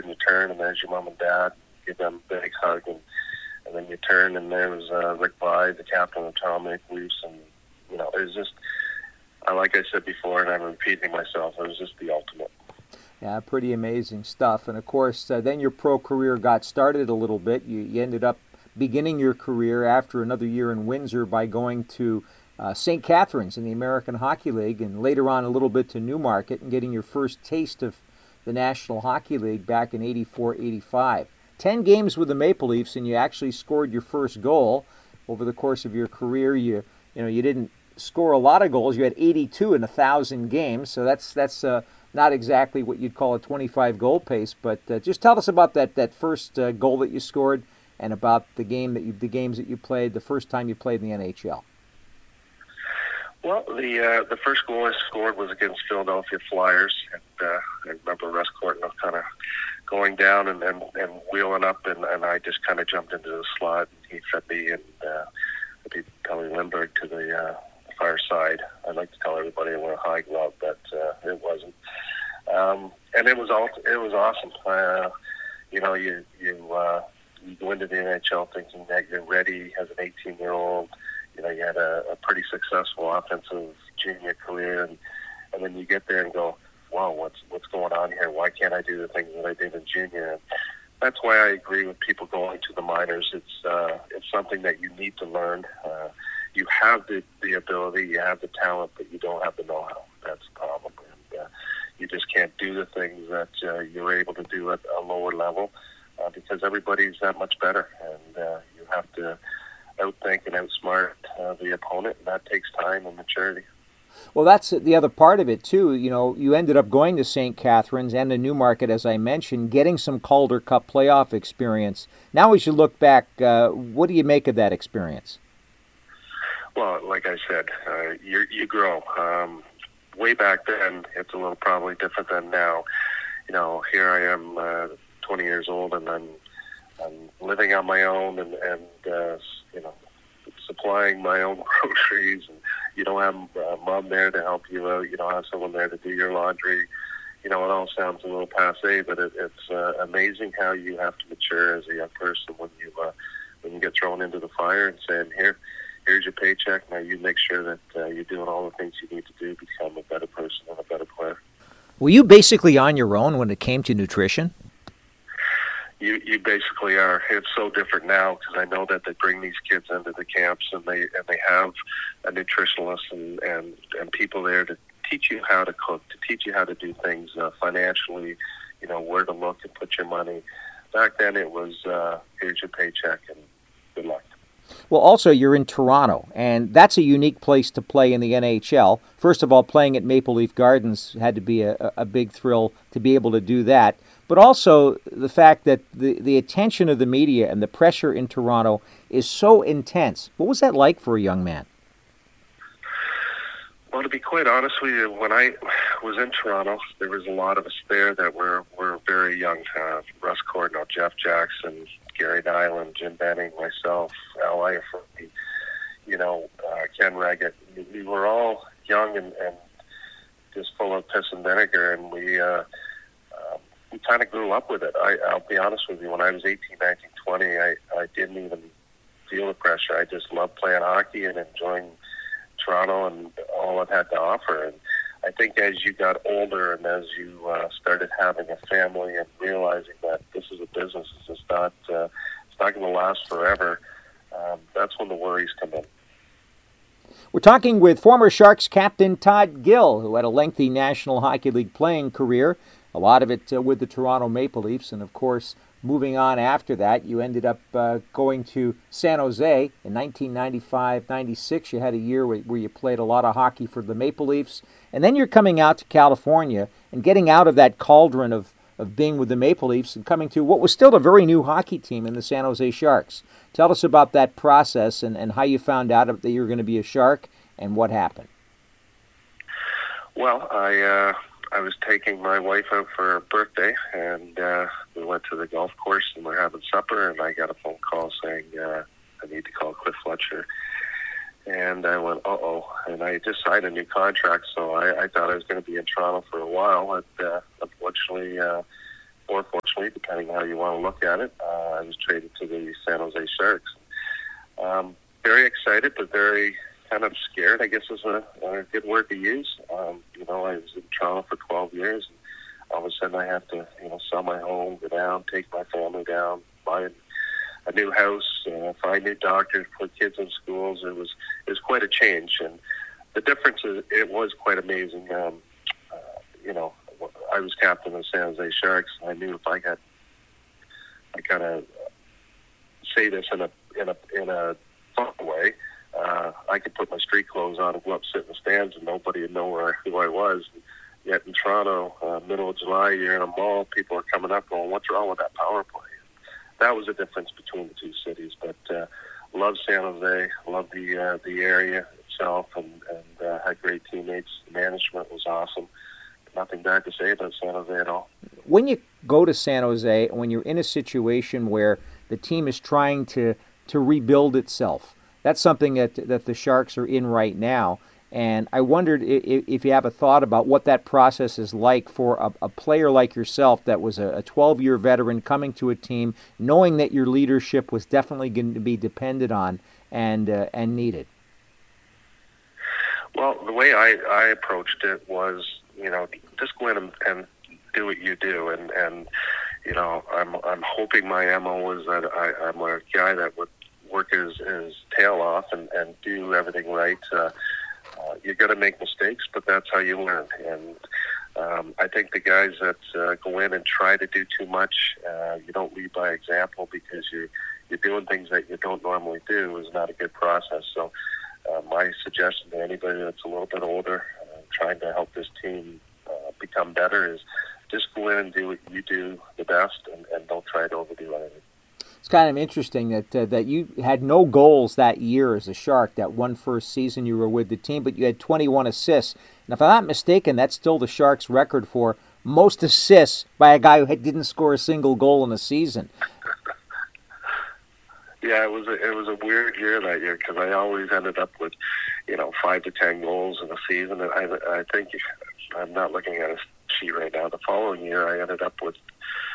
and you turn, and there's your mom and dad. Give them a big hug, and then you turn, and there was Rick Blythe, the captain of the Toronto Maple Leafs, and it was just, like I said before, and I'm repeating myself, it was just the ultimate. Yeah, pretty amazing stuff. And of course, then your pro career got started a little bit. You ended up beginning your career after another year in Windsor by going to St. Catharines in the American Hockey League, and later on a little bit to Newmarket, and getting your first taste of the National Hockey League back in 84-85. 10 games with the Maple Leafs, and you actually scored your first goal. Over the course of your career, you didn't score a lot of goals. You had 82 in 1,000 games, so that's not exactly what you'd call a 25-goal pace. But just tell us about that first goal that you scored, and about the games that you played, the first time you played in the NHL. Well, the first goal I scored was against Philadelphia Flyers, and I remember Russ Courtnall kind of going down and wheeling up, and I just kind of jumped into the slot, and he fed me, and I beat Kelly Lindbergh to the far side. I like to tell everybody I wore a high glove, but it wasn't. And it was awesome. You go into the NHL thinking that you're ready as an 18-year-old. You had a pretty successful offensive junior career, and then you get there and go, wow, what's going on here? Why can't I do the things that I did in junior? And that's why I agree with people going to the minors. It's something that you need to learn. You have the ability, you have the talent, but you don't have the know-how. That's the problem. And you just can't do the things that you're able to do at a lower level because everybody's that much better. And you have to outthink and outsmart the opponent, and that takes time and maturity. Well, that's the other part of it, too. You ended up going to St. Catharines and to Newmarket, as I mentioned, getting some Calder Cup playoff experience. Now, as you look back, what do you make of that experience? Well, like I said, you grow. Way back then, it's a little probably different than now. Here I am, 20 years old, and I'm living on my own, and supplying my own groceries, and you don't have mom there to help you out. You don't have someone there to do your laundry. It all sounds a little passé, but it's amazing how you have to mature as a young person when you get thrown into the fire and saying, here's your paycheck. Now you make sure that you're doing all the things you need to do to become a better person and a better player. Were you basically on your own when it came to nutrition? You basically are. It's so different now because I know that they bring these kids into the camps, and they have a nutritionalist and people there to teach you how to cook, to teach you how to do things financially, where to look and put your money. Back then it was, here's your paycheck and good luck. Well, also, you're in Toronto, and that's a unique place to play in the NHL. First of all, playing at Maple Leaf Gardens had to be a big thrill to be able to do that. But also the fact that the attention of the media and the pressure in Toronto is so intense. What was that like for a young man? Well, to be quite honest with you, when I was in Toronto, there was a lot of us there that were very young. Russ Courtnall, Jeff Jackson, Gary Nyland, Jim Benning, myself, Al Iafrate, Ken Reggett. We were all young and just full of piss and vinegar, and we kind of grew up with it. I'll be honest with you, when I was 18, 19, 20, I didn't even feel the pressure. I just loved playing hockey and enjoying Toronto and all it had to offer. And I think as you got older and as you started having a family and realizing that this is a business, it's not going to last forever, that's when the worries come in. We're talking with former Sharks captain Todd Gill, who had a lengthy National Hockey League playing career, a lot of it with the Toronto Maple Leafs, and of course, moving on after that, you ended up going to San Jose in 1995-96. You had a year where you played a lot of hockey for the Maple Leafs, and then you're coming out to California and getting out of that cauldron of being with the Maple Leafs and coming to what was still a very new hockey team in the San Jose Sharks. Tell us about that process and how you found out that you were going to be a Shark and what happened. Well, I was taking my wife out for her birthday, and we went to the golf course, and we're having supper, and I got a phone call saying I need to call Cliff Fletcher. And I went, uh-oh, and I just signed a new contract, so I thought I was going to be in Toronto for a while. But unfortunately, unfortunately, depending on how you want to look at it. I was traded to the San Jose Sharks. Very excited, but very kind of scared, I guess is a good word to use. You know, I was in Toronto for 12 years, and all of a sudden I have to, you know, sell my home, go down, take my family down, buy a new house, find new doctors, put kids in schools. It was quite a change, and the difference is it was quite amazing. You know, I was captain of the San Jose Sharks. And I knew if I kind of say this in a fun way, I could put my street clothes on and go up, sit in the stands, and nobody would know who I was. Yet in Toronto, middle of July, you're in a mall, people are coming up going, "What's wrong with that power play?" That was the difference between the two cities. But love San Jose, love the area itself, and had great teammates. The management was awesome. Nothing bad to say about San Jose at all. When you go to San Jose, when you're in a situation where the team is trying to rebuild itself, that's something that the Sharks are in right now. And I wondered if you have a thought about what that process is like for a player like yourself that was a 12-year veteran coming to a team, knowing that your leadership was definitely going to be depended on and needed. Well, the way I approached it was, you know, just go in and do what you do. And you know, I'm hoping my MO is that I'm a guy that would work his tail off and do everything right. You're going to make mistakes, but that's how you learn. And I think the guys that go in and try to do too much, you don't lead by example because you're doing things that you don't normally do is not a good process. So my suggestion to anybody that's a little bit older, trying to help this team become better, is just go in and do what you do the best and don't try to overdo anything. It's kind of interesting that you had no goals that year as a Shark, that one first season you were with the team, but you had 21 assists. And if I'm not mistaken, that's still the Sharks' record for most assists by a guy who didn't score a single goal in a season. Yeah, it was a weird year that year because I always ended up with, you know, 5 to 10 goals in a season. And I think I'm not looking at a sheet right now. The following year, I ended up with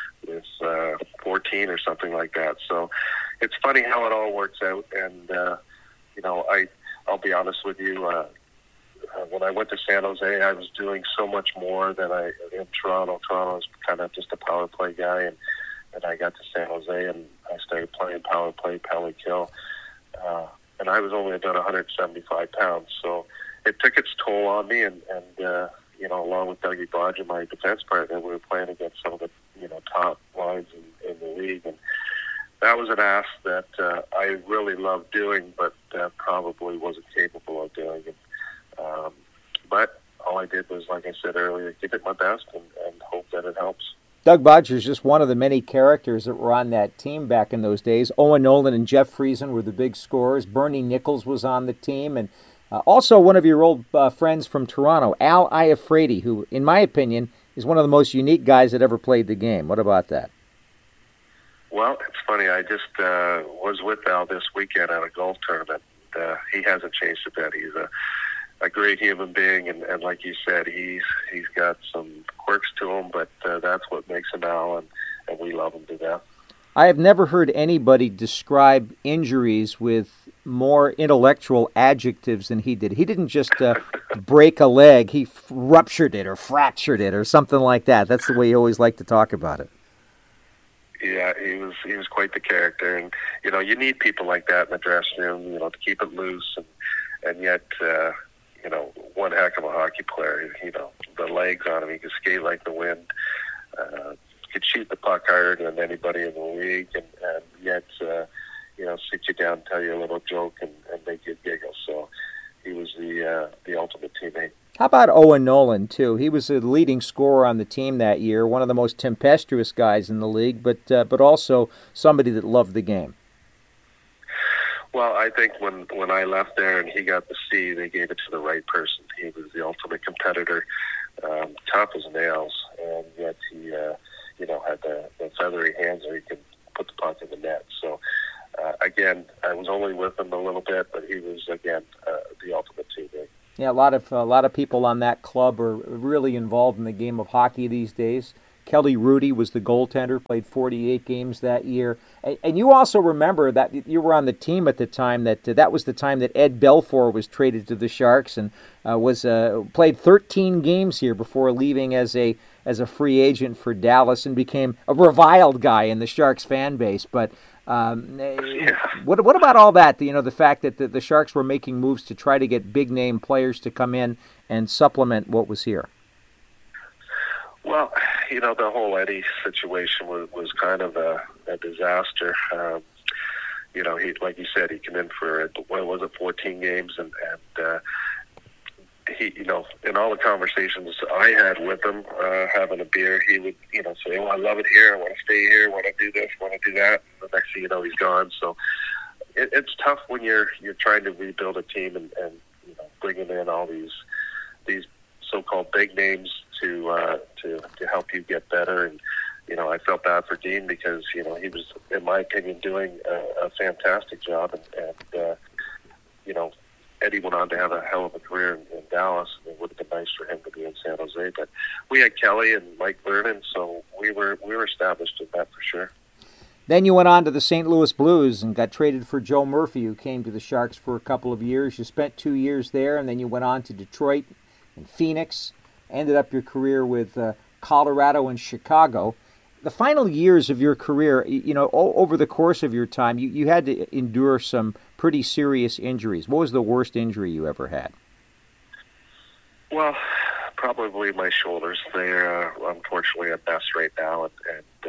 14 or something like that. So it's funny how it all works out. And you know, I'll be honest with you. When I went to San Jose, I was doing so much more than I in Toronto. Toronto was kind of just a power play guy, and I got to San Jose and I started playing power play, penalty kill, and I was only about 175 pounds. So it took its toll on me, and you know, along with Dougie Bodger, my defense partner, we were playing against some of the, you know, top lines in the league, and that was an ask that I really loved doing, but probably wasn't capable of doing it. But all I did was, like I said earlier, give it my best and hope that it helps. Doug Bodger is just one of the many characters that were on that team back in those days. Owen Nolan and Jeff Friesen were the big scorers. Bernie Nichols was on the team, and also one of your old friends from Toronto, Al Iafrate, who, in my opinion, is one of the most unique guys that ever played the game. What about that? Well, it's funny. I just was with Al this weekend at a golf tournament. He hasn't changed a bit. He's a great human being, and like you said, he's got some quirks to him, but that's what makes him Al, and we love him to death. I have never heard anybody describe injuries with more intellectual adjectives than he did. He didn't just break a leg, he ruptured it or fractured it or something like that. That's the way he always liked to talk about it. Yeah, he was quite the character, and you know, you need people like that in the dressing room, you know, to keep it loose, and yet you know, one heck of a hockey player. You know, the legs on him, he could skate like the wind, could shoot the puck harder than anybody in the league, and yet you know, sit you down, tell you a little joke, and make you giggle. So he was the ultimate teammate. How about Owen Nolan, too? He was the leading scorer on the team that year, one of the most tempestuous guys in the league, but also somebody that loved the game. Well, I think when I left there and he got the C, they gave it to the right person. He was the ultimate competitor, tough as nails, and yet he, you know, had the feathery hands where he could put the puck in the net. So, again, I was only with him a little bit, but he was, again, the ultimate teammate. Yeah, a lot of people on that club are really involved in the game of hockey these days. Kelly Rudy was the goaltender, played 48 games that year. And you also remember that you were on the team at the time that was the time that Ed Belfour was traded to the Sharks and played 13 games here before leaving as a free agent for Dallas and became a reviled guy in the Sharks fan base. But what about all that? The fact that the Sharks were making moves to try to get big name players to come in and supplement what was here. Well, the whole Eddie situation was kind of a disaster. He, like you said, he came in for 14 games, and he, in all the conversations I had with him, having a beer, he would, say, "Oh, I love it here. I want to stay here. I want to do this. I want to do that." And the next thing you know, he's gone. So it's tough when you're trying to rebuild a team and bringing in all these so-called big names to help you get better. And I felt bad for Dean because he was, in my opinion, doing a fantastic job, and Eddie went on to have a hell of a career in Dallas, and it would have been nice for him to be in San Jose. But we had Kelly and Mike Vernon, so we were established in that for sure. Then you went on to the St. Louis Blues and got traded for Joe Murphy, who came to the Sharks for a couple of years. You spent 2 years there, and then you went on to Detroit and Phoenix. Ended up your career with Colorado and Chicago. The final years of your career, over the course of your time, you had to endure some pretty serious injuries. What was the worst injury you ever had? Well, probably my shoulders. They're unfortunately at best right now, and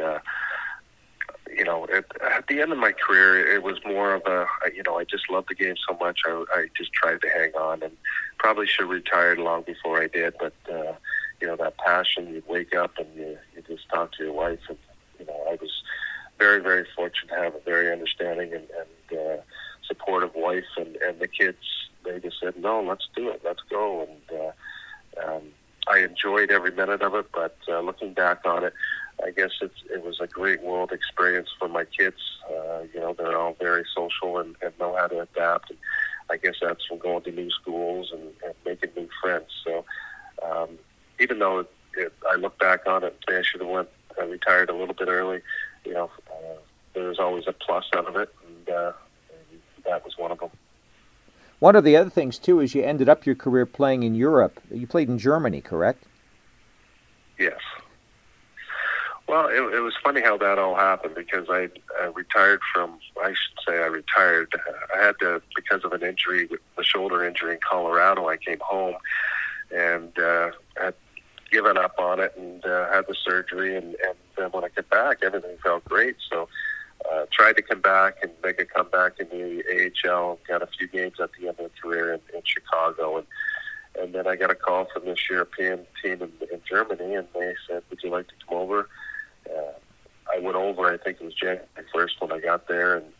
at the end of my career, it was more of I just loved the game so much. I just tried to hang on, and probably should have retired long before I did. But that passion, you'd wake up and you just talk to your wife, and I was very, very fortunate to have a very understanding and supportive wife, and the kids. They just said, "No, let's do it, let's go." And I enjoyed every minute of it. But looking back on it, I guess it was a great world experience for my kids. They're all very social and know how to adapt. And I guess that's from going to new schools and making new friends. So even though I look back on it and say I should have retired a little bit early, there's always a plus out of it, and that was one of them. One of the other things, too, is you ended up your career playing in Europe. You played in Germany, correct? Yes. Well, it was funny how that all happened because I retired from, I should say I retired. I had to, because of an injury, the shoulder injury in Colorado, I came home and had given up on it and had the surgery. And then when I got back, everything felt great. So tried to come back and make a comeback in the AHL, got a few games at the end of the career in Chicago. And then I got a call from this European team in Germany, and they said, "Would you like to come over?" I went over, I think it was January 1st when I got there, and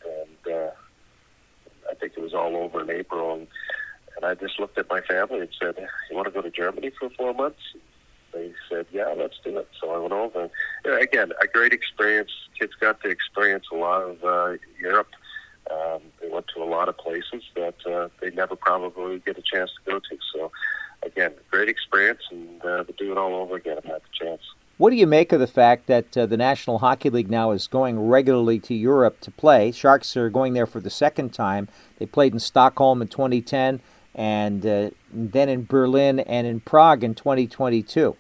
I think it was all over in April. And I just looked at my family and said, "You want to go to Germany for 4 months?" They said, "Yeah, let's do it." So I went over. And, again, a great experience. Kids got to experience a lot of Europe. They went to a lot of places that they never probably get a chance to go to. So, again, great experience, and to do it all over again if I had the chance. What do you make of the fact that the National Hockey League now is going regularly to Europe to play? Sharks are going there for the second time. They played in Stockholm in 2010 and then in Berlin and in Prague in 2022.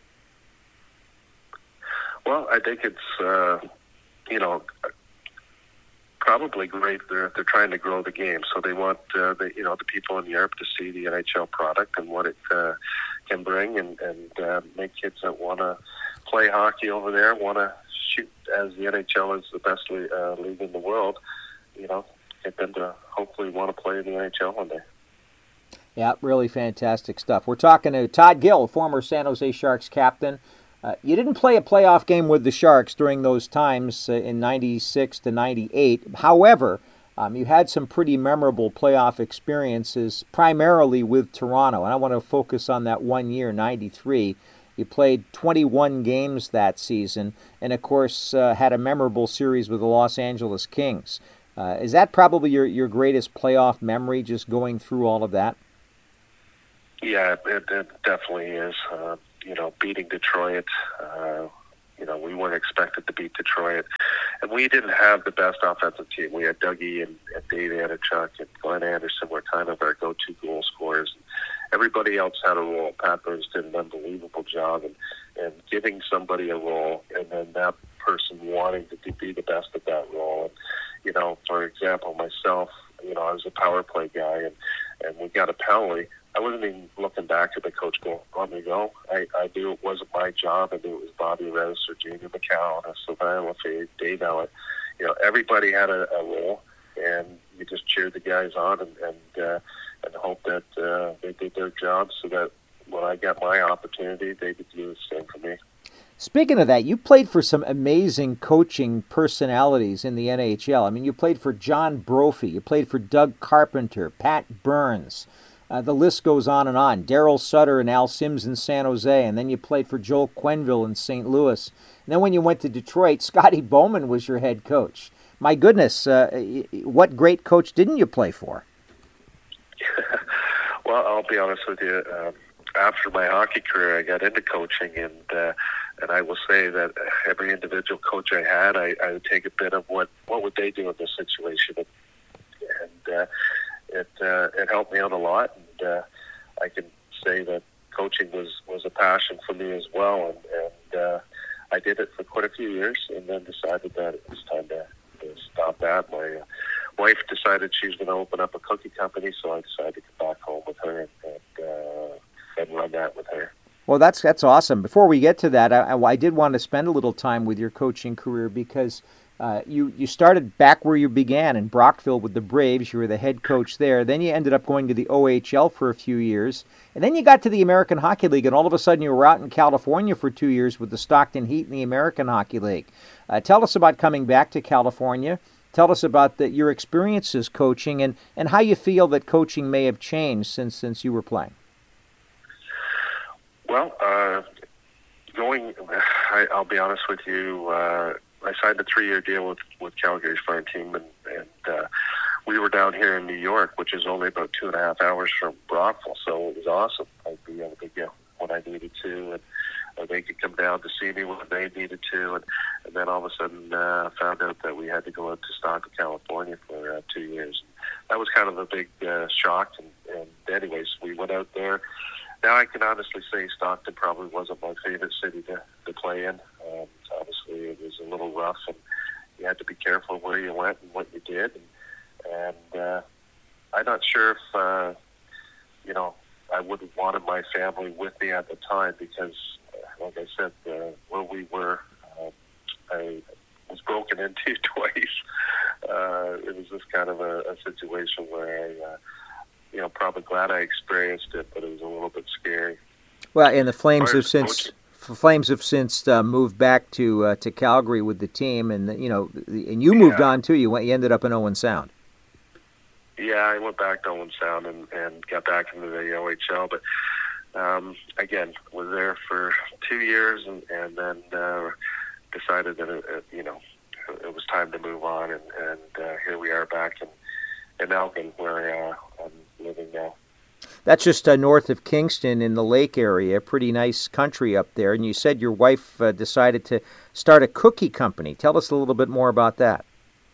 Well, I think it's, probably great. They're trying to grow the game, so they want the people in Europe to see the NHL product and what it can bring, and make kids that want to play hockey over there, want to shoot, as the NHL is the best league in the world, get them to hopefully want to play in the NHL one day. Yeah, really fantastic stuff. We're talking to Todd Gill, former San Jose Sharks captain. You didn't play a playoff game with the Sharks during those times in 96 to 98. However, you had some pretty memorable playoff experiences, primarily with Toronto. And I want to focus on that 1 year, 93. You played 21 games that season and, of course, had a memorable series with the Los Angeles Kings. Is that probably your greatest playoff memory, just going through all of that? Yeah, it definitely is. Beating Detroit, we weren't expected to beat Detroit. And we didn't have the best offensive team. We had Dougie and Dave Anichuk and Glenn Anderson were kind of our go-to goal scorers. Everybody else had a role. Pat Burns did an unbelievable job and giving somebody a role, and then that person wanting to be the best at that role. And, for example, myself, I was a power play guy, and we got a penalty. I wasn't even looking back at the coach going, let me go. I knew it wasn't my job. I knew it was Bobby Rose or Jamie McCown or Sylvain Lefebvre, Dave Ellett. Everybody had a role, and you just cheered the guys on and hope that they did their job so that when I got my opportunity, they could do the same for me. Speaking of that, you played for some amazing coaching personalities in the NHL. I mean, you played for John Brophy, you played for Doug Carpenter, Pat Burns. The list goes on and on. Darryl Sutter and Al Sims in San Jose, and then you played for Joel Quenneville in St. Louis. And then when you went to Detroit, Scotty Bowman was your head coach. My goodness, what great coach didn't you play for? Well, I'll be honest with you. After my hockey career, I got into coaching, and I will say that every individual coach I had, I would take a bit of what would they do in this situation, and it helped me out a lot. And I can say that coaching was a passion for me as well, and I did it for quite a few years, and then decided that it was time to stop that. My wife decided she was going to open up a cookie company, so I decided to come back home with her and run that with her. Well, that's awesome. Before we get to that, I did want to spend a little time with your coaching career because you started back where you began in Brockville with the Braves. You were the head coach there. Then you ended up going to the OHL for a few years. And then you got to the American Hockey League, and all of a sudden you were out in California for 2 years with the Stockton Heat in the American Hockey League. Tell us about coming back to California. Tell us about your experiences coaching and how you feel that coaching may have changed since you were playing. Well, I'll be honest with you. I signed a 3-year deal with Calgary's farm team, and we were down here in New York, which is only about 2.5 hours from Brockville, so it was awesome. I'd be able to get when I needed to, and they could come down to see me when they needed to, and then all of a sudden found out that we had to go out to Stockton, California for 2 years. That was kind of a big shock, and anyways, we went out there. Now I can honestly say Stockton probably wasn't my favorite city to play in. Obviously, it was a little rough, and you had to be careful where you went and what you did. And I'm not sure if, I would have wanted my family with me at the time because, like I said, where we were, I was broken into twice. It was just kind of a situation where I, probably glad I experienced it, but it was a little bit scary. Well, and the Flames have since moved back to Calgary with the team, and and you moved on too. You ended up in Owen Sound. Yeah, I went back to Owen Sound and got back into the OHL, but again, was there for 2 years, and then decided that it was time to move on, and here we are back in Elgin, where I'm living now. That's just north of Kingston in the lake area. Pretty nice country up there. And you said your wife decided to start a cookie company. Tell us a little bit more about that.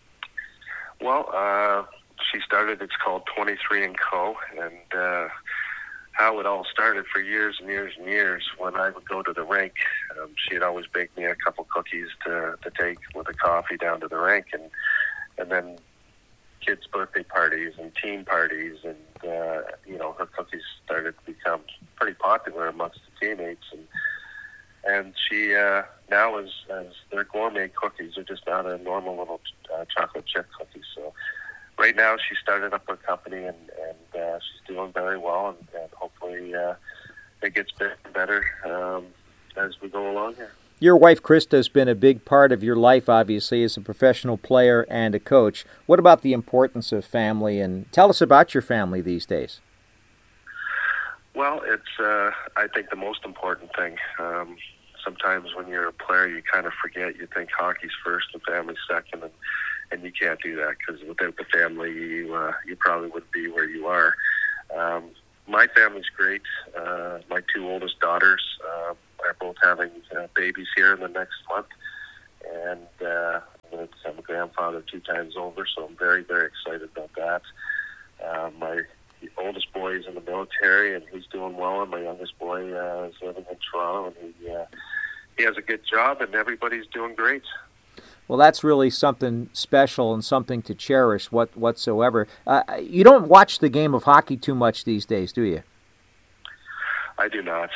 Well, she started, it's called 23 & Co. And how it all started for years and years and years, when I would go to the rink, she'd always bake me a couple cookies to take with a coffee down to the rink. And then kids' birthday parties and team parties, and her cookies started to become pretty popular amongst the teammates, and she now as their gourmet cookies are just not a normal little chocolate chip cookie. So right now she started up her company, and she's doing very well, and hopefully it gets better as we go along here. Your wife, Krista, has been a big part of your life, obviously, as a professional player and a coach. What about the importance of family? And tell us about your family these days. Well, it's, I think, the most important thing. Sometimes when you're a player, you kind of forget. You think hockey's first and family's second, and you can't do that because without the family, you probably wouldn't be where you are. My family's great. My 2 oldest daughters, are both having babies here in the next month. And I'm a grandfather 2 times over, so I'm very, very excited about that. My oldest boy is in the military, and he's doing well, and my youngest boy is living in Toronto, and he has a good job, and everybody's doing great. Well, that's really something special and something to cherish whatsoever. You don't watch the game of hockey too much these days, do you? I do not.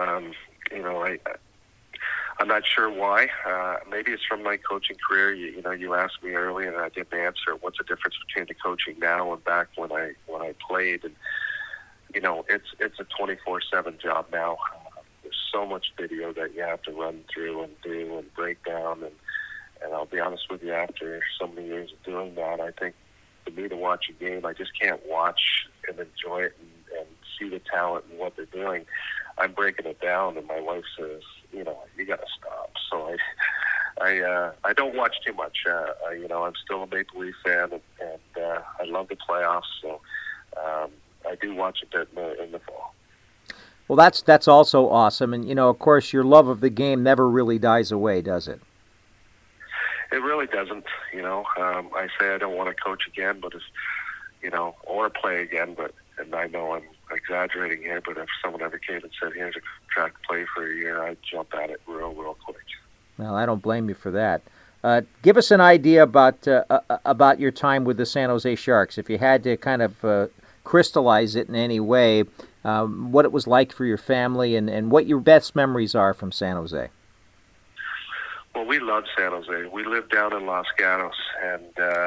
I'm not sure why. Maybe it's from my coaching career. You asked me earlier, and I didn't answer. What's the difference between the coaching now and back when I played? And it's a 24/7 job now. There's so much video that you have to run through and do and break down. And I'll be honest with you, after so many years of doing that, I think for me to watch a game, I just can't watch and enjoy it and see the talent and what they're doing. I'm breaking it down, and my wife says, you got to stop. So I don't watch too much. I'm still a Maple Leaf fan, and I love the playoffs. So I do watch a bit in the fall. Well, that's also awesome, and of course, your love of the game never really dies away, does it? It really doesn't. I say I don't want to coach again, but or play again. And I know I'm exaggerating here, but if someone ever came and said, "Here's a contract to play for a year," I'd jump at it real quick. Well, I don't blame you for that. Give us an idea about your time with the San Jose Sharks. If you had to kind of crystallize it in any way, what it was like for your family and what your best memories are from San Jose. Well, we love San Jose. We lived down in Los Gatos, and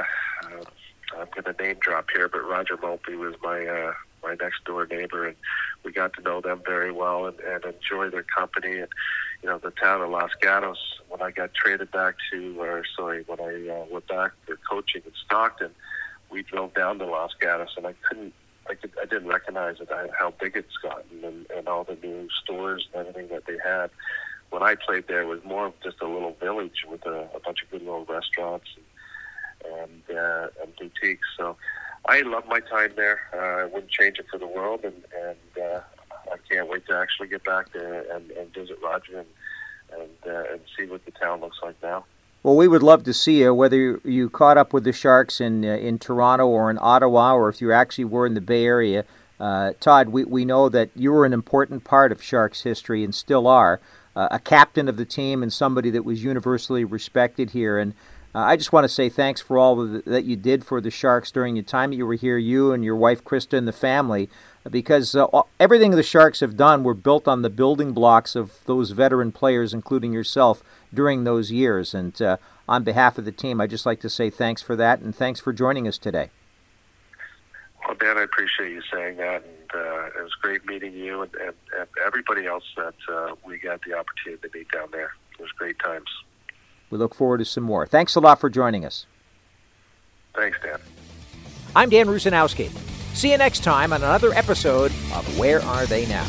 I'm going to name drop here, but Roger Mulpey was my next door neighbor, and we got to know them very well and enjoy their company. And the town of Los Gatos, when I got traded back when I went back for coaching in Stockton, we drove down to Los Gatos, and I didn't recognize it, how big it's gotten, and all the new stores and everything that they had. When I played there, it was more of just a little village with a bunch of good little restaurants and boutiques. So I love my time there. I wouldn't change it for the world, and I can't wait to actually get back there and visit Roger and see what the town looks like now. Well, we would love to see you, whether you caught up with the Sharks in Toronto or in Ottawa, or if you actually were in the Bay Area. Todd, we know that you were an important part of Sharks history and still are. A captain of the team and somebody that was universally respected here. And I just want to say thanks for all that you did for the Sharks during the time you were here, you and your wife Krista and the family, because everything the Sharks have done were built on the building blocks of those veteran players, including yourself, during those years. And on behalf of the team, I'd just like to say thanks for that, and thanks for joining us today. Well, Dan, I appreciate you saying that, and it was great meeting you and everybody else that we got the opportunity to meet down there. It was great times. We look forward to some more. Thanks a lot for joining us. Thanks, Dan. I'm Dan Rusanowski. See you next time on another episode of Where Are They Now?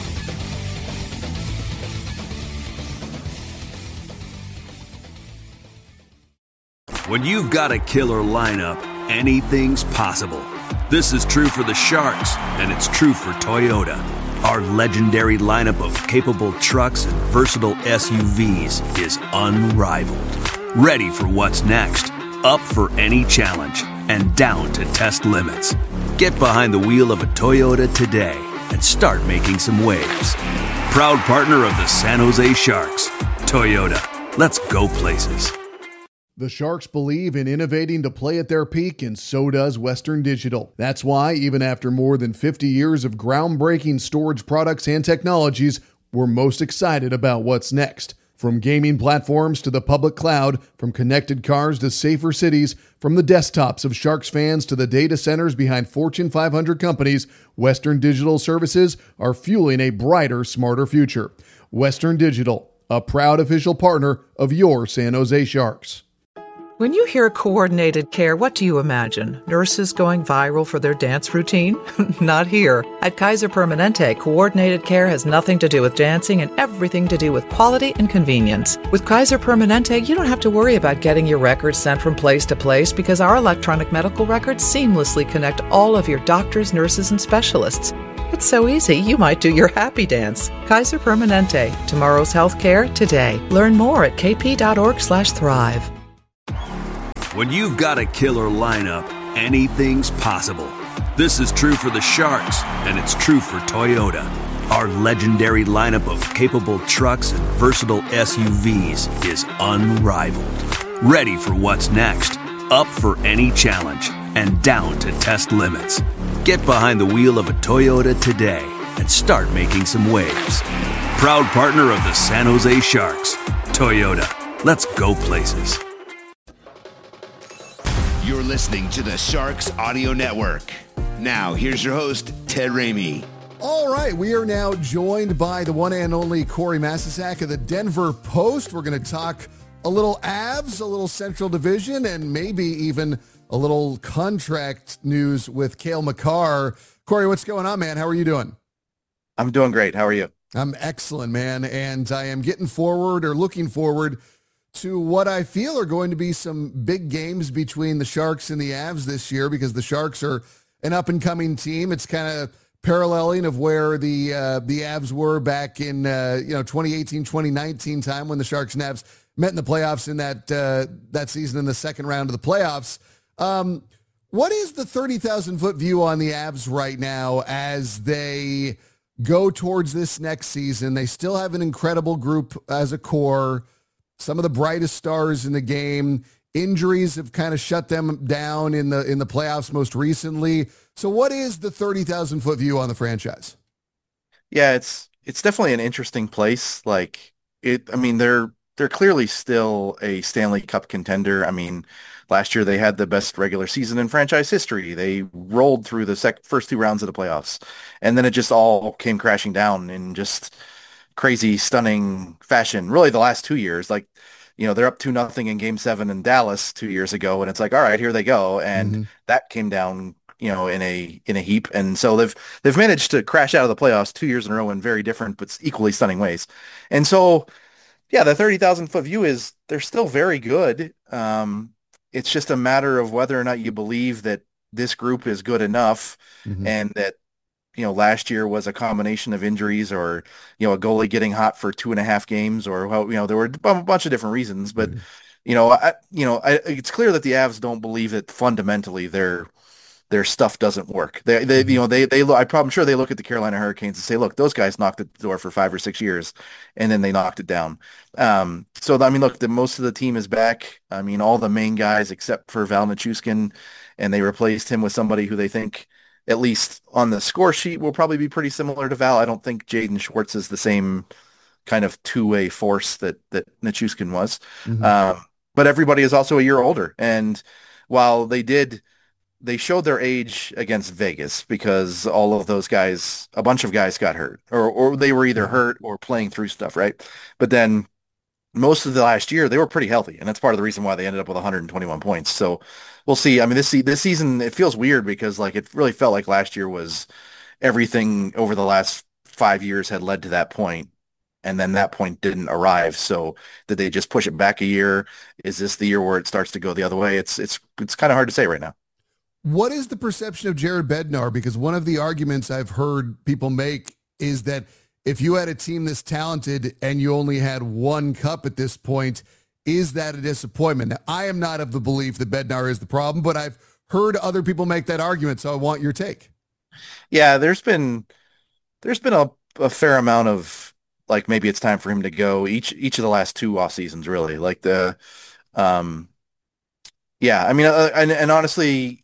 When you've got a killer lineup, anything's possible. This is true for the Sharks, and it's true for Toyota. Our legendary lineup of capable trucks and versatile SUVs is unrivaled. Ready for what's next, up for any challenge, and down to test limits. Get behind the wheel of a Toyota today and start making some waves. Proud partner of the San Jose Sharks. Toyota, let's go places. The Sharks believe in innovating to play at their peak, and so does Western Digital. That's why, even after more than 50 years of groundbreaking storage products and technologies, we're most excited about what's next. From gaming platforms to the public cloud, from connected cars to safer cities, from the desktops of Sharks fans to the data centers behind Fortune 500 companies, Western Digital services are fueling a brighter, smarter future. Western Digital, a proud official partner of your San Jose Sharks. When you hear coordinated care, what do you imagine? Nurses going viral for their dance routine? Not here. At Kaiser Permanente, coordinated care has nothing to do with dancing and everything to do with quality and convenience. With Kaiser Permanente, you don't have to worry about getting your records sent from place to place because our electronic medical records seamlessly connect all of your doctors, nurses, and specialists. It's so easy, you might do your happy dance. Kaiser Permanente. Tomorrow's healthcare today. Learn more at kp.org/thrive. When you've got a killer lineup, anything's possible. This is true for the Sharks, and it's true for Toyota. Our legendary lineup of capable trucks and versatile SUVs is unrivaled. Ready for what's next, up for any challenge, and down to test limits. Get behind the wheel of a Toyota today and start making some waves. Proud partner of the San Jose Sharks. Toyota, let's go places. You're listening to the Sharks Audio Network. Now, here's your host, Ted Ramey. All right, we are now joined by the one and only Corey Masisak of the Denver Post. We're going to talk a little Avs, a little Central Division, and maybe even a little contract news with Cale Makar. Corey, what's going on, man? How are you doing? I'm doing great. How are you? I'm excellent, man, and I am looking forward to what I feel are going to be some big games between the Sharks and the Avs this year, because the Sharks are an up-and-coming team. It's kind of paralleling of where the Avs were back in 2018, 2019 time when the Sharks and Avs met in the playoffs in that season in the second round of the playoffs. What is the 30,000-foot view on the Avs right now as they go towards this next season? They still have an incredible group as a core, some of the brightest stars in the game. Injuries have kind of shut them down in the playoffs most recently. So what is the 30,000-foot view on the franchise? Yeah, it's definitely an interesting place. They're clearly still a Stanley Cup contender. I mean, last year they had the best regular season in franchise history. They rolled through the first two rounds of the playoffs, and then it just all came crashing down in just crazy, stunning fashion. Really, the last 2 years, they're up 2-0 in Game 7 in Dallas 2 years ago, and it's like, all right, here they go, and that came down, in a heap, and so they've managed to crash out of the playoffs 2 years in a row in very different but equally stunning ways, and so yeah, the 30,000-foot view is they're still very good. It's just a matter of whether or not you believe that this group is good enough, and that last year was a combination of injuries or, a goalie getting hot for 2.5 games, or, there were a bunch of different reasons, but, it's clear that the Avs don't believe that fundamentally their stuff doesn't work. I'm sure they look at the Carolina Hurricanes and say, look, those guys knocked at the door for 5 or 6 years, and then they knocked it down. Look, most of the team is back. I mean, all the main guys except for Val Nichushkin, and they replaced him with somebody who they think, at least on the score sheet, will probably be pretty similar to Val. I don't think Jaden Schwartz is the same kind of two-way force that Nichushkin was. But everybody is also a year older. And while they showed their age against Vegas because all of those guys, a bunch of guys got hurt, or they were either hurt or playing through stuff, right? But then most of the last year, they were pretty healthy, and that's part of the reason why they ended up with 121 points. So we'll see. I mean, this season, it feels weird because it really felt like last year was everything over the last 5 years had led to that point, and then that point didn't arrive. So did they just push it back a year? Is this the year where it starts to go the other way? It's kind of hard to say right now. What is the perception of Jared Bednar? Because one of the arguments I've heard people make is that if you had a team this talented and you only had one cup at this point, is that a disappointment? Now, I am not of the belief that Bednar is the problem, but I've heard other people make that argument, so I want your take. Yeah, there's been a fair amount of maybe it's time for him to go each of the last 2 off seasons, really. And honestly,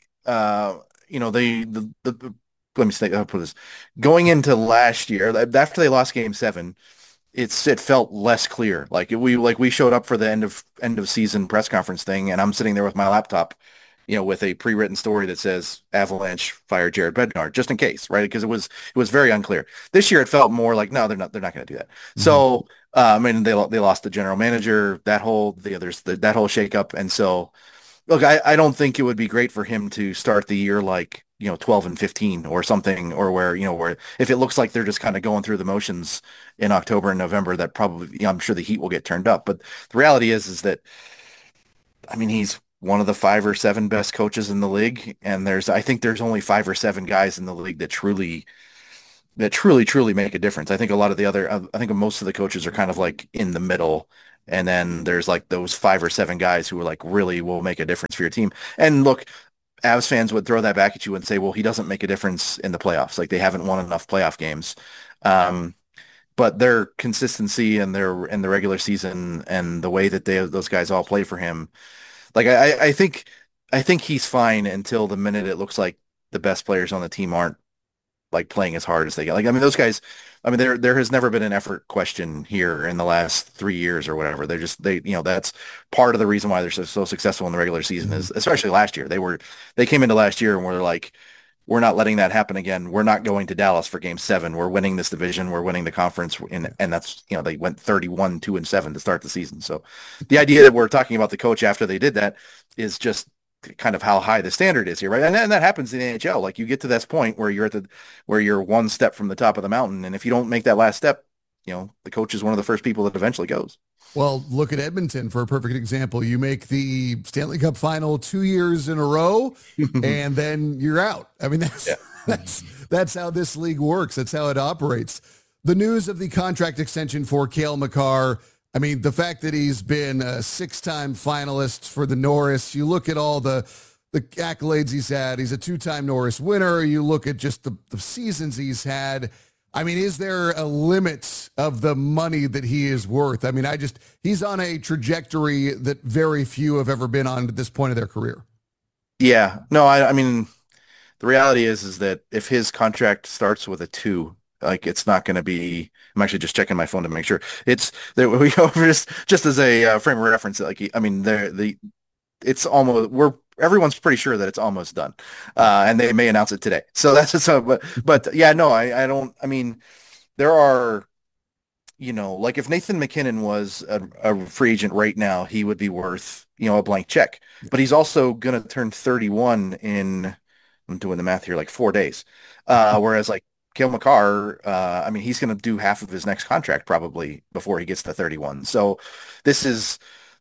let me say, I'll put this, going into last year, after they lost Game 7, it felt less clear. We showed up for the end of season press conference thing, and I'm sitting there with my laptop, with a pre-written story that says Avalanche fired Jared Bednar just in case, right? Because it was very unclear. This year it felt more like, no, they're not going to do that. So they lost the general manager, that whole shakeup, and so. Look, I don't think it would be great for him to start the year 12-15 or something, or where if it looks like they're just kind of going through the motions in October and November, that probably, I'm sure the heat will get turned up. But the reality is that, I mean, he's one of the 5 or 7 best coaches in the league. And I think there's only 5 or 7 guys in the league that truly that truly make a difference. I think a lot of the other, I think most of the coaches are kind of like in the middle. And then there's like those 5 or 7 guys who are like really will make a difference for your team. And look, Avs fans would throw that back at you and say, well, he doesn't make a difference in the playoffs. Like they haven't won enough playoff games. But their consistency and their in the regular season and the way that those guys all play for him, like I think he's fine until the minute it looks like the best players on the team aren't like playing as hard as they get. Like, I mean, those guys, I mean, there has never been an effort question here in the last 3 years or whatever. That's part of the reason why they're so successful in the regular season is, especially last year. They came into last year and were like, we're not letting that happen again. We're not going to Dallas for game 7. We're winning this division. We're winning the conference. And that's, they went 31-2-7 to start the season. So the idea that we're talking about the coach after they did that is just kind of how high the standard is here, right? And that happens in the NHL. Like you get to this point where you're one step from the top of the mountain, and if you don't make that last step, the coach is one of the first people that eventually goes. Well, look at Edmonton for a perfect example. You make the Stanley Cup final 2 years in a row, and then you're out. I mean, that's how this league works. That's how it operates. The news of the contract extension for Cale Makar. I mean, the fact that he's been a 6-time finalist for the Norris, you look at all the accolades he's had. He's a 2-time Norris winner. You look at just the seasons he's had. I mean, is there a limit of the money that he is worth? I mean, he's on a trajectory that very few have ever been on at this point of their career. Yeah. No, I mean, the reality is that if his contract starts with a 2, like it's not going to be. I'm actually just checking my phone to make sure it's there. We just as a frame of reference. Like I mean, it's almost everyone's pretty sure that it's almost done, and they may announce it today. So that's just but yeah, no, I don't. I mean, there are, like if Nathan MacKinnon was a free agent right now, he would be worth a blank check. But he's also going to turn 31 in. I'm doing the math here, like 4 days, whereas like Cale Makar, I mean, he's going to do half of his next contract probably before he gets to 31. So this is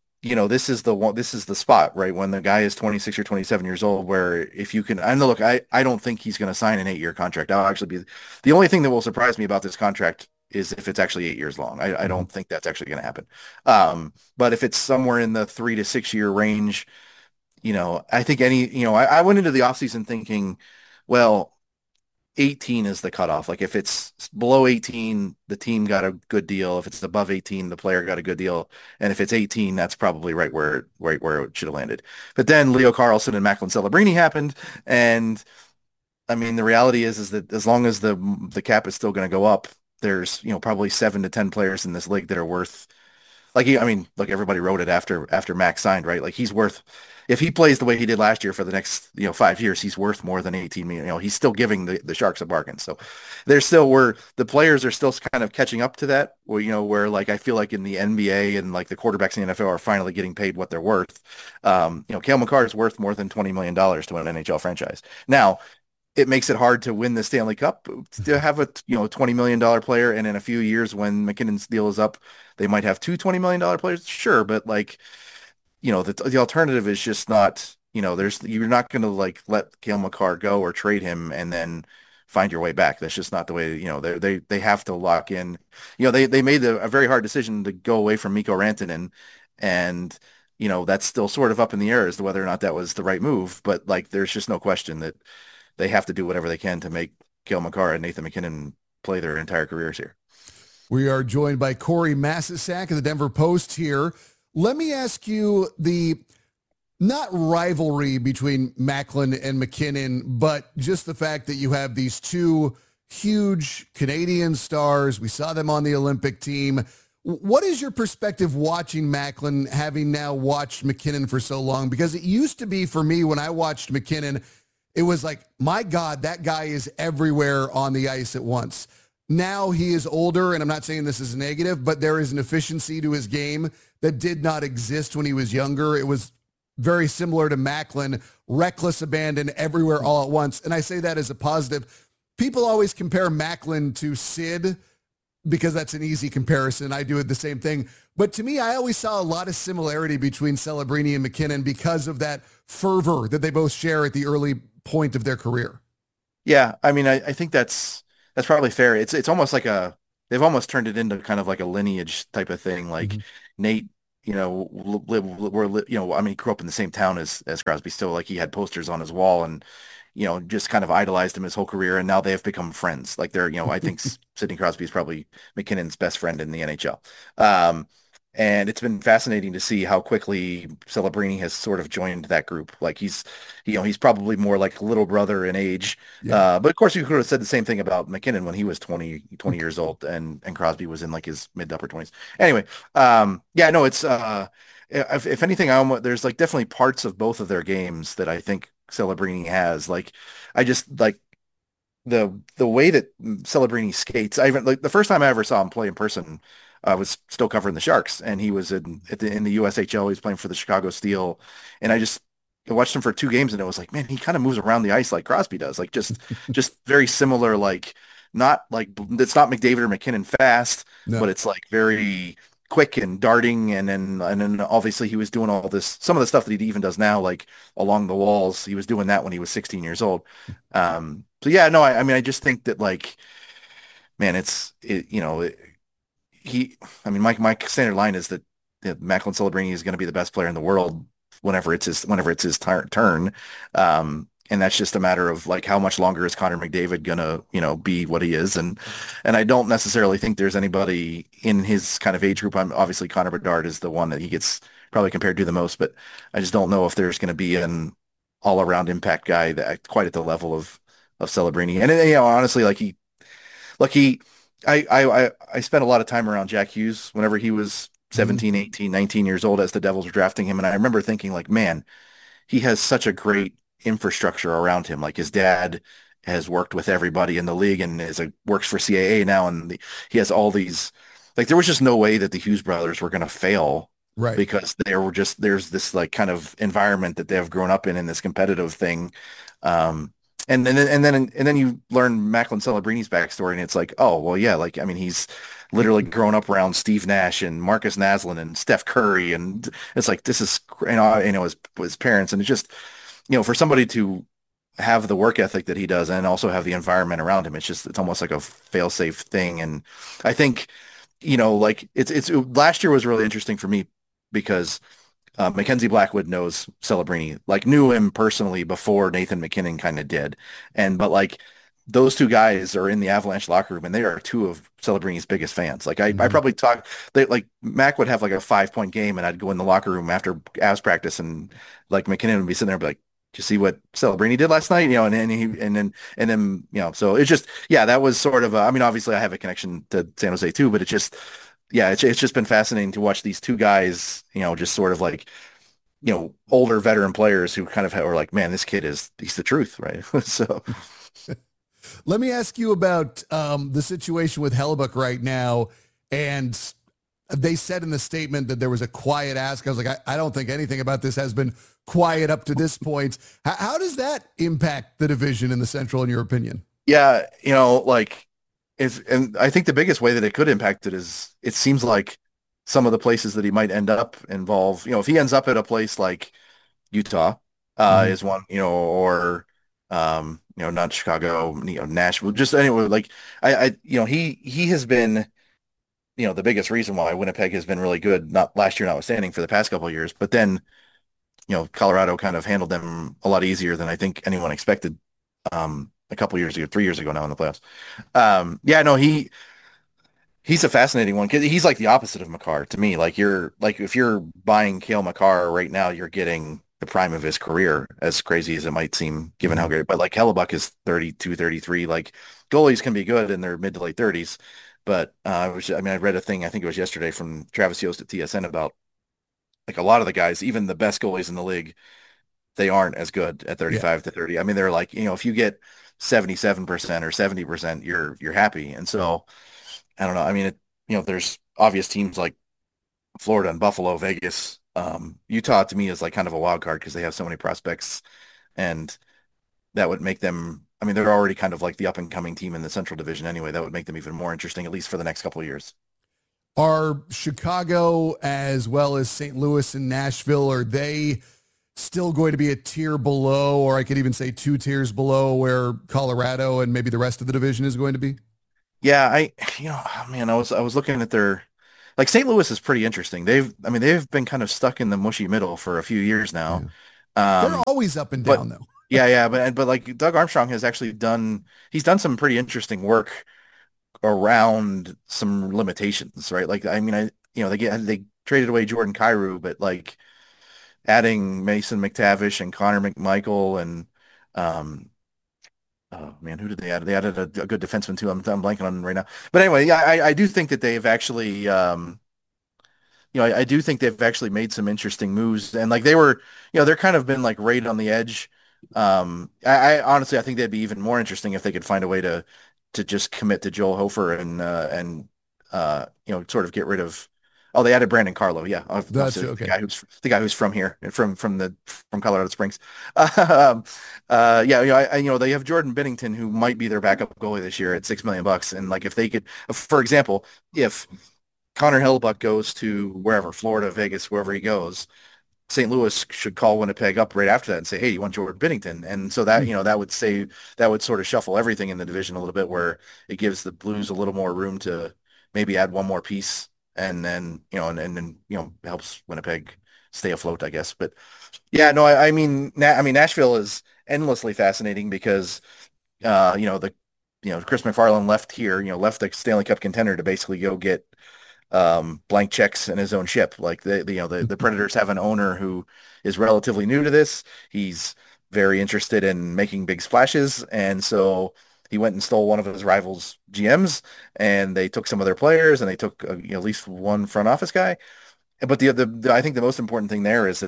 the spot, right? When the guy is 26 or 27 years old, where if you can, I know, look, I don't think he's going to sign an 8-year contract. I'll actually be the only thing that will surprise me about this contract is if it's actually 8 years long. I don't think that's actually going to happen. But if it's somewhere in the 3 to 6 year range, I think I went into the offseason thinking, well, 18 is the cutoff. Like if it's below 18, the team got a good deal. If it's above 18, the player got a good deal. And if it's 18, that's probably right where it should have landed. But then Leo Carlsson and Macklin Celebrini happened. And I mean, the reality is that as long as the cap is still going to go up, there's, probably 7 to 10 players in this league that are worth, like, I mean, look, everybody wrote it after Max signed, right? Like he's worth, if he plays the way he did last year for the next 5 years, he's worth more than 18 million. He's still giving the Sharks a bargain. So the players are still kind of catching up to that. Where like I feel like in the NBA and like the quarterbacks in the NFL are finally getting paid what they're worth. Cale Makar is worth more than $20 million to an NHL franchise. Now, it makes it hard to win the Stanley Cup to have a $20 million player, and in a few years when McKinnon's deal is up, they might have two $20 million players. Sure, but like. The alternative is just not, you're not going to like let Cale Makar go or trade him and then find your way back. That's just not the way, they have to lock in. They made a very hard decision to go away from Mikko Rantanen, and that's still sort of up in the air as to whether or not that was the right move. But like, there's just no question that they have to do whatever they can to make Cale Makar and Nathan MacKinnon play their entire careers here. We are joined by Corey Masisak of the Denver Post here. Let me ask you not rivalry between Macklin and MacKinnon, but just the fact that you have these two huge Canadian stars. We saw them on the Olympic team. What is your perspective watching Macklin, having now watched MacKinnon for so long? Because it used to be for me when I watched MacKinnon, it was like, my God, that guy is everywhere on the ice at once. Now he is older, and I'm not saying this is negative, but there is an efficiency to his game that did not exist when he was younger. It was very similar to Macklin, reckless abandon everywhere all at once. And I say that as a positive. People always compare Macklin to Sid because that's an easy comparison. I do it the same thing. But to me, I always saw a lot of similarity between Celebrini and MacKinnon because of that fervor that they both share at the early point of their career. Yeah, I mean, I think that's that's probably fair. It's almost like they've almost turned it into kind of like a lineage type of thing. Like Nate, I mean, he grew up in the same town as Crosby, so like he had posters on his wall and, just kind of idolized him his whole career. And now they have become friends. Like I think Sidney Crosby is probably McKinnon's best friend in the NHL. And it's been fascinating to see how quickly Celebrini has sort of joined that group. Like he's probably more like a little brother in age. Yeah. But of course you could have said the same thing about McKinnon when he was 20 years old and Crosby was in like his mid to upper 20s. Anyway, yeah, no, it's if anything, there's like definitely parts of both of their games that I think Celebrini has. Like I just like the way that Celebrini skates. I even like the first time I ever saw him play in person, I was still covering the Sharks, and he was in the USHL. He was playing for the Chicago Steel, and I watched him for 2 games, and it was like, man, he kind of moves around the ice like Crosby does, like just very similar. Like not like it's not McDavid or McKinnon fast, No. but it's like very quick and darting, and then obviously he was doing all this, some of the stuff that he even does now, like along the walls. He was doing that when he was 16 years old. So yeah, no, I mean, I just think that like, man, my standard line is that Macklin Celebrini is going to be the best player in the world whenever it's his turn. And that's just a matter of like how much longer is Connor McDavid gonna, be what he is. And I don't necessarily think there's anybody in his kind of age group. Obviously Connor Bedard is the one that he gets probably compared to the most, but I just don't know if there's going to be an all around impact guy that quite at the level of Celebrini. And honestly, I spent a lot of time around Jack Hughes whenever he was 17, 18, 19 years old as the Devils were drafting him. And I remember thinking like, man, he has such a great infrastructure around him. Like his dad has worked with everybody in the league and works for CAA now. And he has all these, like, there was just no way that the Hughes brothers were going to fail. Right. Because there's this like kind of environment that they have grown up in this competitive thing. And then you learn Macklin Celebrini's backstory, and it's like, oh well, yeah, like I mean, he's literally grown up around Steve Nash and Marcus Naslund and Steph Curry, and it's like this is his parents, and it's just for somebody to have the work ethic that he does and also have the environment around him, it's almost like a fail-safe thing. And I think like it's last year was really interesting for me because Mackenzie Blackwood knows Celebrini, like knew him personally before Nathan McKinnon kind of did. But like those two guys are in the Avalanche locker room and they are two of Celebrini's biggest fans. Like I probably like Mac would have like a 5-point game and I'd go in the locker room after Avs practice and like McKinnon would be sitting there and be like, did you see what Celebrini did last night? And then so it's just, yeah, that was sort of I mean, obviously I have a connection to San Jose too, but it's just, yeah, it's just been fascinating to watch these two guys, just sort of like, older veteran players who kind of are like, man, this kid he's the truth, right? So let me ask you about the situation with Hellebuyck right now. And they said in the statement that there was a quiet ask. I was like, I don't think anything about this has been quiet up to this point. How does that impact the division in the Central, in your opinion? Yeah, like, and I think the biggest way that it could impact it is it seems like some of the places that he might end up involve, if he ends up at a place like Utah, is one, or, not Chicago, Nashville, just anyway, like he has been, the biggest reason why Winnipeg has been really good, not last year notwithstanding for the past couple of years, but then, Colorado kind of handled them a lot easier than I think anyone expected. A couple years ago, 3 years ago now in the playoffs. Yeah, no, he's a fascinating one because he's like the opposite of Makar to me. Like if you're buying Cale Makar right now, you're getting the prime of his career, as crazy as it might seem given how great. But like Hellebuyck is 32, 33. Like goalies can be good in their mid to late 30s. But I read a thing, I think it was yesterday from Travis Yost at TSN about like a lot of the guys, even the best goalies in the league, they aren't as good at 35 to 30. I mean, they're like, if you get 77% or 70%, you're happy. And so I don't know. I mean, there's obvious teams like Florida and Buffalo, Vegas, Utah to me is like kind of a wild card because they have so many prospects and that would make them, I mean, they're already kind of like the up and coming team in the Central Division anyway. That would make them even more interesting, at least for the next couple of years. Are Chicago as well as St. Louis and Nashville, are they still going to be a tier below, or I could even say 2 tiers below where Colorado and maybe the rest of the division is going to be? Yeah, man, I was looking at their like St. Louis is pretty interesting. They've been kind of stuck in the mushy middle for a few years now. Yeah. They're Um, always up and but down though. yeah, but like Doug Armstrong has actually done some pretty interesting work around some limitations, right? Like they traded away Jordan Kyrou, but like adding Mason McTavish and Connor McMichael and um oh man, who did they add? They added a good defenseman too. I'm blanking on right now. But anyway, yeah, I do think that they've actually I do think they've actually made some interesting moves, and like they're kind of been like right on the edge. I honestly, I think they'd be even more interesting if they could find a way to just commit to Joel Hofer and sort of get rid of. Oh, they added Brandon Carlo, yeah, That's obviously okay. the guy who's from here, from Colorado Springs. Um, yeah, they have Jordan Bennington, who might be their backup goalie this year at $6 million, and like if they could, for example, if Connor Hellebuyck goes to wherever, Florida, Vegas, wherever he goes, St. Louis should call Winnipeg up right after that and say, "Hey, you want Jordan Binnington?" And so that, that would sort of shuffle everything in the division a little bit, where it gives the Blues a little more room to maybe add one more piece, and then, and then, helps Winnipeg stay afloat, I guess. But yeah, no, Nashville is endlessly fascinating because, Chris McFarland left here, left the Stanley Cup contender to basically go get blank checks in his own ship. Like the Predators have an owner who is relatively new to this. He's very interested in making big splashes, and so he went and stole one of his rivals' GMs, and they took some of their players, and they took at least one front office guy. But I think the most important thing there is that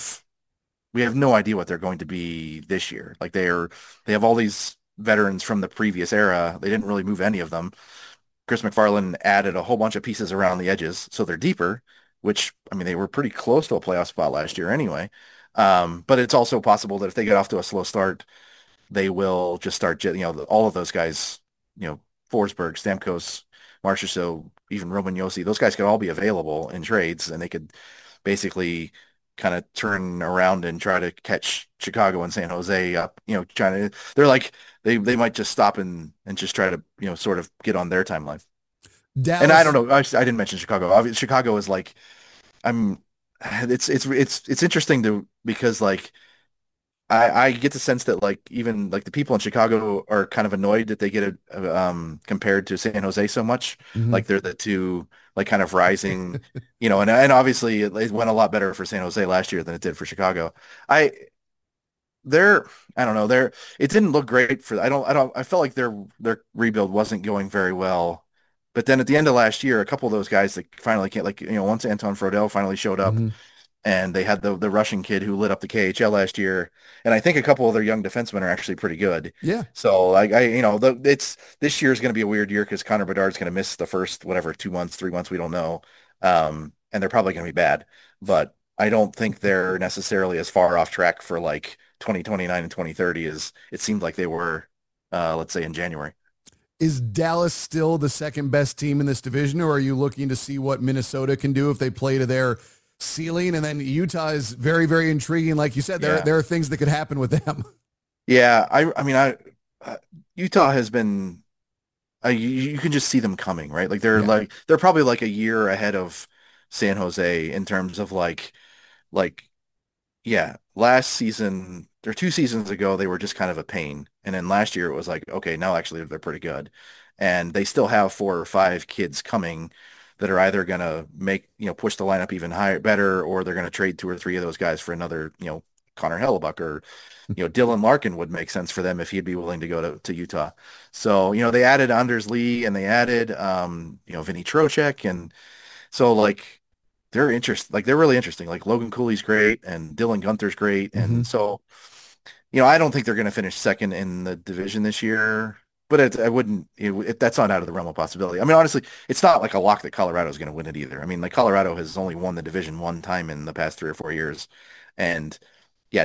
we have no idea what they're going to be this year. Like they have all these veterans from the previous era. They didn't really move any of them. Chris McFarland added a whole bunch of pieces around the edges, so they're deeper, which, I mean, they were pretty close to a playoff spot last year anyway. But it's also possible that if they get off to a slow start, they will just start, all of those guys, Forsberg, Stamkos, Marchessault, even Roman Yossi, those guys could all be available in trades, and they could basically kind of turn around and try to catch Chicago and San Jose up, they're like, they might just stop and just try to, sort of get on their timeline. And I don't Dallas. know, I didn't mention Chicago. Obviously, Chicago is like, I'm, it's interesting because like, I get the sense that like even like the people in Chicago are kind of annoyed that they get compared to San Jose so much. Mhm. Like they're the two like kind of rising, and obviously it went a lot better for San Jose last year than it did for Chicago. I they're I don't know, it didn't look great for I felt like their rebuild wasn't going very well. But then at the end of last year, a couple of those guys that finally can't, like, once Anton Frodel finally showed up, Mhm. and they had the Russian kid who lit up the KHL last year, and I think a couple of their young defensemen are actually pretty good. Yeah. So like it's this year is going to be a weird year because Connor Bedard's going to miss the first whatever 2 months, 3 months, we don't know, and they're probably going to be bad. But I don't think they're necessarily as far off track for like 2029 and 2030 as it seemed like they were, let's say in January. Is Dallas still the second best team in this division, or are you looking to see what Minnesota can do if they play to their ceiling? And then Utah is very, very intriguing. Like you said, Yeah. there are things that could happen with them. Yeah, I mean, Utah has been, you can just see them coming, right? Like Yeah. they're probably like a year ahead of San Jose in terms of like yeah, last season or 2 seasons ago they were just kind of a pain, and then last year it was like, okay, now actually they're pretty good, and they still have 4 or 5 kids coming that are either gonna make, push the lineup even higher, better, or they're gonna trade 2 or 3 of those guys for another, Connor Hellebuck, or Dylan Larkin would make sense for them if he'd be willing to go to Utah. So, they added Anders Lee, and they added Vinny Trocheck, and so like they're really interesting. Like Logan Cooley's great, and Dylan Gunther's great. Mhm. And so, I don't think they're going to finish second in the division this year, but I wouldn't, that's not out of the realm of possibility. I mean, honestly, it's not like a lock that Colorado is going to win it either. I mean, like Colorado has only won the division one time in the past 3 or 4 years. And yeah,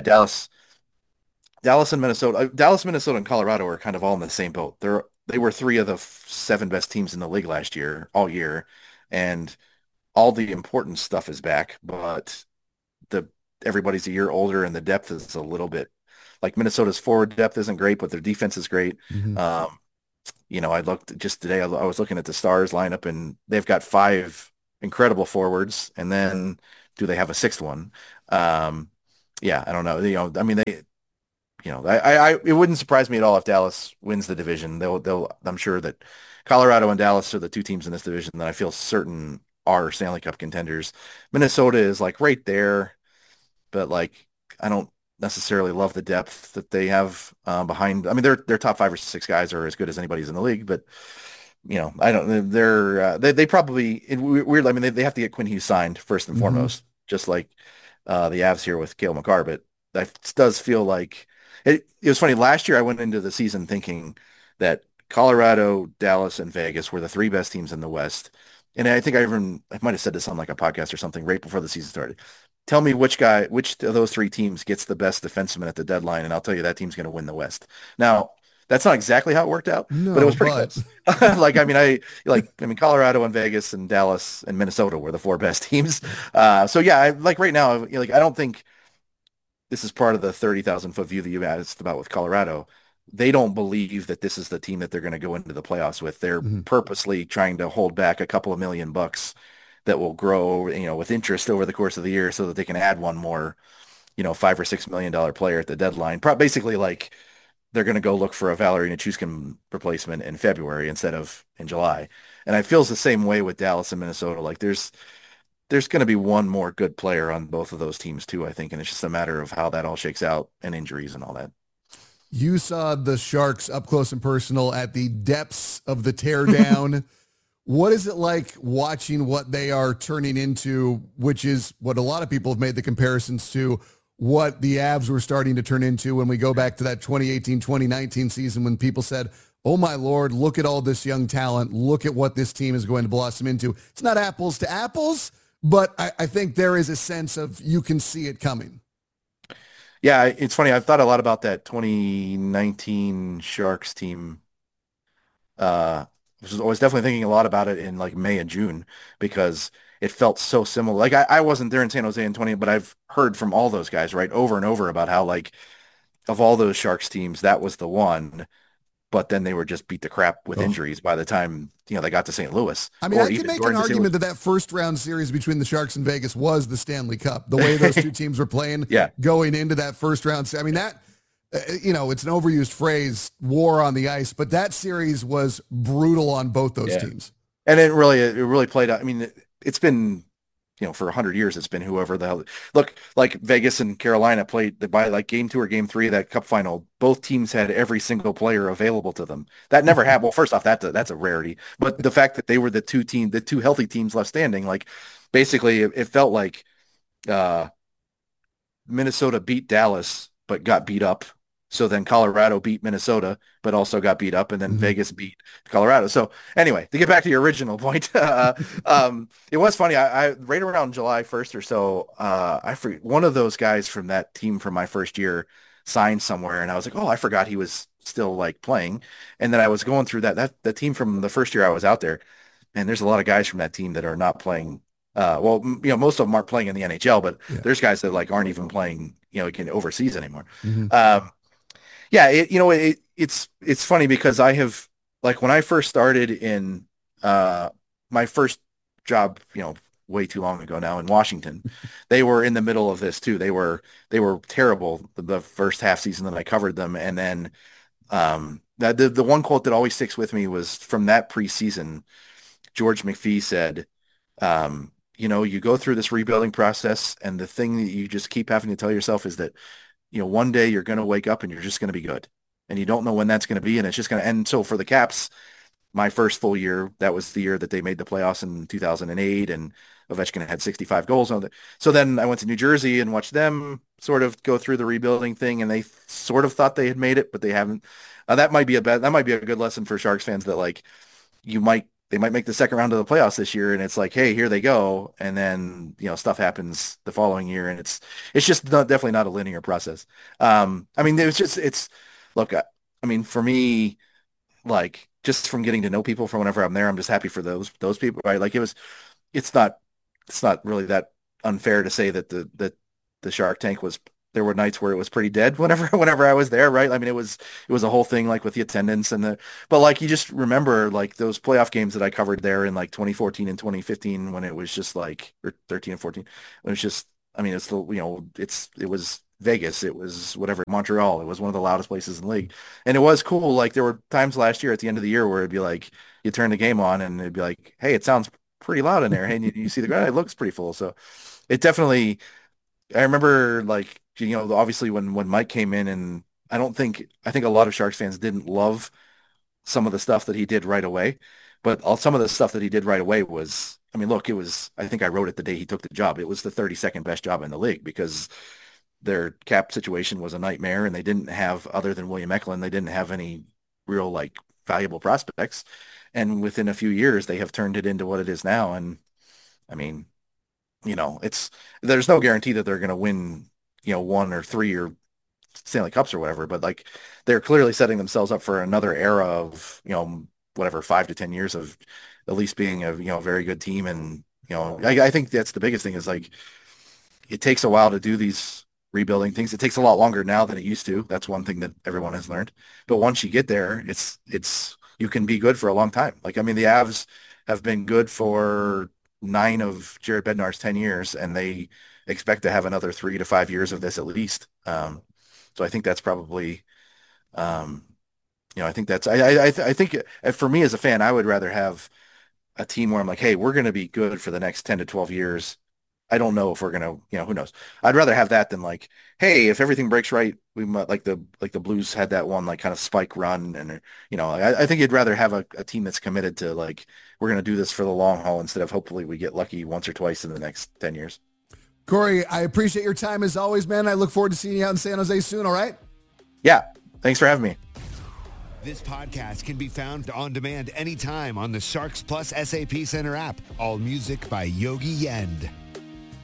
Dallas, Minnesota, and Colorado are kind of all in the same boat. They were 3 of the 7 best teams in the league last year, all year. And all the important stuff is back, but the everybody's a year older and the depth is a little bit like Minnesota's forward depth isn't great, but their defense is great. Mhm. I looked just today, I was looking at the Stars lineup and they've got 5 incredible forwards. And then do they have a sixth one? Yeah, I don't know. I mean, it wouldn't surprise me at all if Dallas wins the division. I'm sure that Colorado and Dallas are the 2 teams in this division that I feel certain are Stanley Cup contenders. Minnesota is like right there, but like I don't necessarily love the depth that they have behind. I mean, their top 5 or 6 guys are as good as anybody's in the league, but I don't. They probably weird. I mean, they have to get Quinn Hughes signed first and foremost, just like the Avs here with Cale Makar. But that does feel like it was funny. Last year, I went into the season thinking that Colorado, Dallas, and Vegas were the 3 best teams in the West. And I think I might have said this on like a podcast or something right before the season started. Tell me which of those 3 teams gets the best defenseman at the deadline, and I'll tell you that team's going to win the West. Now, that's not exactly how it worked out, but it was pretty close. Colorado and Vegas and Dallas and Minnesota were the 4 best teams. So yeah, right now, I don't think this is part of the 30,000-foot view that you asked about with Colorado. They don't believe that this is the team that they're going to go into the playoffs with. They're purposely trying to hold back a couple of $1 million that will grow, with interest over the course of the year so that they can add one more, $5 or $6 million player at the deadline. Basically, like they're going to go look for a Valeri Nichushkin replacement in February instead of in July. And it feels the same way with Dallas and Minnesota. Like there's going to be one more good player on both of those teams too, I think. And it's just a matter of how that all shakes out and injuries and all that. You saw the Sharks up close and personal at the depths of the teardown. What is it like watching what they are turning into, which is what a lot of people have made the comparisons to what the Avs were starting to turn into when we go back to that 2018-2019 season when people said, oh my Lord, look at all this young talent. Look at what this team is going to blossom into. It's not apples to apples, but I think there is a sense of you can see it coming. Yeah, it's funny. I've thought a lot about that 2019 Sharks team. I was definitely thinking a lot about it in like May and June because it felt so similar. Like I wasn't there in San Jose in 20, but I've heard from all those guys, right, over and over about how like of all those Sharks teams, that was the one. But then they were just beat the crap with injuries by the time, they got to St. Louis. I mean, I can make an argument that first round series between the Sharks and Vegas was the Stanley Cup. The way those 2 teams were playing going into that first round. I mean, that, it's an overused phrase, war on the ice, but that series was brutal on both those teams. And it really played out. I mean, it's been, for 100 years, it's been whoever the hell. Look, like Vegas and Carolina played by like game 2 or game 3 of that cup final. Both teams had every single player available to them. That never happened. Well, first off, that's a rarity. But the fact that they were the 2 healthy teams left standing, like basically it felt like Minnesota beat Dallas but got beat up. So then Colorado beat Minnesota, but also got beat up, and then Vegas beat Colorado. So anyway, to get back to your original point, it was funny. I right around July 1st or so, I forget, one of those guys from that team from my first year signed somewhere, and I was like, oh, I forgot he was still like playing. And then I was going through that team from the first year I was out there, and there's a lot of guys from that team that are not playing. Most of them aren't playing in the NHL, but there's guys that like aren't even playing, overseas anymore. Yeah, it's funny because I have like when I first started in my first job, way too long ago now in Washington, they were in the middle of this too. They were terrible the first half season that I covered them, and then the one quote that always sticks with me was from that preseason. George McPhee said, you go through this rebuilding process, and the thing that you just keep having to tell yourself is that one day you're going to wake up and you're just going to be good, and you don't know when that's going to be, and it's just going to end. So for the Caps, my first full year, that was the year that they made the playoffs in 2008, and Ovechkin had 65 goals on it. So then I went to New Jersey and watched them sort of go through the rebuilding thing, and they sort of thought they had made it, but they haven't. That might be a good lesson for Sharks fans that like they might make the second round of the playoffs this year, and it's like, hey, here they go, and then stuff happens the following year, and it's just definitely not a linear process. I mean, for me, like just from getting to know people from whenever I'm there, I'm just happy for those people, right? Like it's not really that unfair to say that the the Shark Tank was, there were nights where it was pretty dead whenever I was there, right? I mean, it was a whole thing, like with the attendance but like you just remember like those playoff games that I covered there in like 2014 and 2015 when it was just like, or 13 and 14, it was just, I mean, it's the, it was Vegas, it was whatever, Montreal, it was one of the loudest places in the league. And it was cool. Like there were times last year at the end of the year where it'd be like, you turn the game on and it'd be like, hey, it sounds pretty loud in there. And you see the ground, it looks pretty full. So it definitely, I remember like, obviously when Mike came in, and I think a lot of Sharks fans didn't love some of the stuff that he did right away, but some of the stuff that he did right away was, I mean, look, it was, I think I wrote it the day he took the job. It was the 32nd best job in the league because their cap situation was a nightmare, and they didn't have, other than William Eklund, they didn't have any real like valuable prospects. And within a few years, they have turned it into what it is now. And I mean, there's no guarantee that they're going to win, 1 or 3 or Stanley Cups or whatever, but like they're clearly setting themselves up for another era of, whatever, 5 to 10 years of at least being a, very good team. And, I think that's the biggest thing is like, it takes a while to do these rebuilding things. It takes a lot longer now than it used to. That's one thing that everyone has learned. But once you get there, you can be good for a long time. Like, I mean, the Avs have been good for 9 of Jared Bednar's 10 years, and they expect to have another 3 to 5 years of this at least. So I think that's probably, I think that's, I think for me as a fan, I would rather have a team where I'm like, hey, we're going to be good for the next 10 to 12 years. I don't know if we're going to, who knows? I'd rather have that than like, hey, if everything breaks right, we might, like the Blues had that one, like kind of spike run. And, I think you'd rather have a team that's committed to like, we're going to do this for the long haul instead of hopefully we get lucky once or twice in the next 10 years. Corey, I appreciate your time as always, man. I look forward to seeing you out in San Jose soon. All right. Yeah. Thanks for having me. This podcast can be found on demand anytime on the Sharks Plus SAP Center app. All music by Yogi Yend.